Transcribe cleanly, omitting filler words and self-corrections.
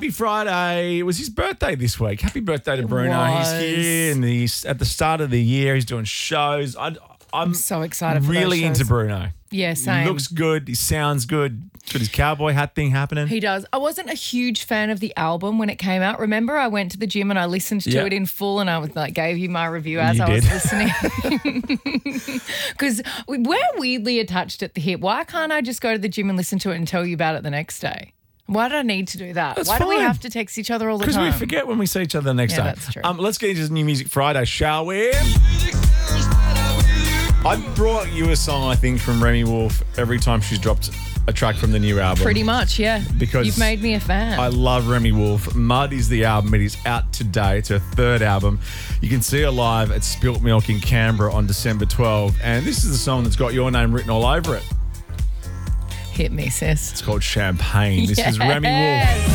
happy Friday. It was his birthday this week. Happy birthday to Bruno. He's here at the start of the year. He's doing shows. I'm so excited for really those shows. into Bruno. Yeah, same. He looks good. He sounds good. Got his cowboy hat thing happening. He does. I wasn't a huge fan of the album when it came out. Remember, I went to the gym and I listened to it in full, and I was like, gave you my review as I was listening. Because we're weirdly attached at the hip. Why can't I just go to the gym and listen to it and tell you about it the next day? Why do I need to do that? Why do we have to text each other all the time? Because we forget when we see each other the next time. That's true. Let's get into New Music Friday, shall we? I brought you a song, I think, from Remy Wolf every time she's dropped a track from the new album. Pretty much, yeah. Because you've made me a fan. I love Remy Wolf. Mud is the album. It is out today. It's her third album. You can see her live at Spilt Milk in Canberra on December 12. And this is the song that's got your name written all over it. Hit me, sis. It's called Champagne. This is Remy Wolf.